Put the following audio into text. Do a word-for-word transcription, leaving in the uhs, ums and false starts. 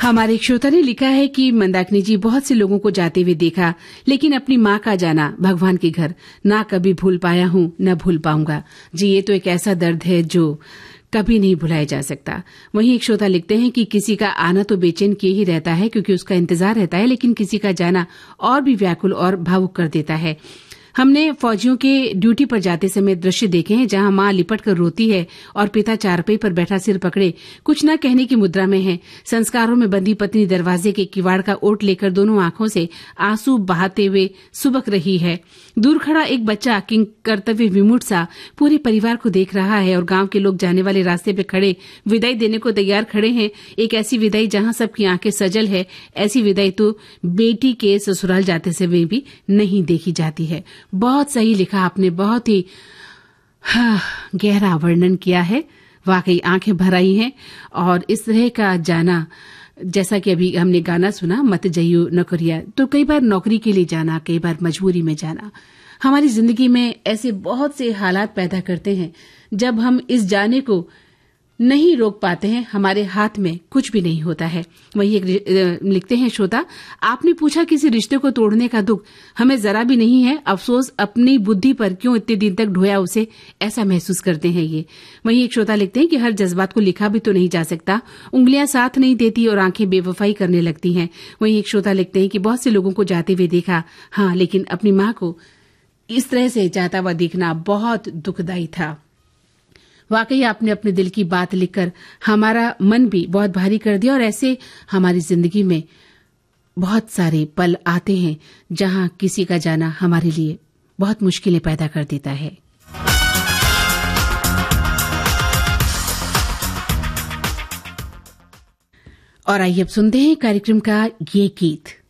हमारे एक श्रोता ने लिखा है कि मंदाकिनी जी, बहुत से लोगों को जाते हुए देखा, लेकिन अपनी माँ का जाना भगवान के घर ना कभी भूल पाया हूँ, न भूल पाऊंगा। जी, ये तो एक ऐसा दर्द है जो कभी नहीं भुलाया जा सकता। वहीं एक श्रोता लिखते हैं कि किसी का आना तो बेचैन किए ही रहता है क्योंकि उसका इंतजार रहता है, लेकिन किसी का जाना और भी व्याकुल और भावुक कर देता है। हमने फौजियों के ड्यूटी पर जाते समय दृश्य देखे हैं जहां मां लिपट कर रोती है और पिता चारपाई पर बैठा सिर पकड़े कुछ न कहने की मुद्रा में है। संस्कारों में बंधी पत्नी दरवाजे के किवाड़ का ओट लेकर दोनों आंखों से आंसू बहाते हुए सुबक रही है। दूर खड़ा एक बच्चा किंग कर्तव्य विमूढ़ सा पूरे परिवार को देख रहा है और गांव के लोग जाने वाले रास्ते पे खड़े विदाई देने को तैयार खड़े हैं। एक ऐसी विदाई जहां सबकी आंखें सजल है। ऐसी विदाई तो बेटी के ससुराल जाते समय भी नहीं देखी जाती है। बहुत सही लिखा आपने, बहुत ही हाँ, गहरा वर्णन किया है। वाकई आंखें भर आई हैं। और इस तरह का जाना, जैसा कि अभी हमने गाना सुना, मत जइयो नौकरिया, तो कई बार नौकरी के लिए जाना, कई बार मजबूरी में जाना हमारी जिंदगी में ऐसे बहुत से हालात पैदा करते हैं जब हम इस जाने को नहीं रोक पाते हैं, हमारे हाथ में कुछ भी नहीं होता है। वही एक लिखते हैं श्रोता, आपने पूछा किसी रिश्ते को तोड़ने का दुख हमें जरा भी नहीं है। अफसोस अपनी बुद्धि पर क्यों इतने दिन तक ढोया उसे, ऐसा महसूस करते हैं ये। वही एक श्रोता लिखते हैं कि हर जज्बात को लिखा भी तो नहीं जा सकता, उंगलियां साथ नहीं देती और आंखें बेवफाई करने लगती हैं। वही एक श्रोता लिखते हैं कि बहुत से लोगों को जाते हुए देखा, हाँ, लेकिन अपनी माँ को इस तरह से जाता हुआ देखना बहुत दुखदायी था। वाकई आपने अपने दिल की बात लिखकर हमारा मन भी बहुत भारी कर दिया। और ऐसे हमारी जिंदगी में बहुत सारे पल आते हैं जहां किसी का जाना हमारे लिए बहुत मुश्किलें पैदा कर देता है। और आइए अब सुनते हैं कार्यक्रम का ये गीत।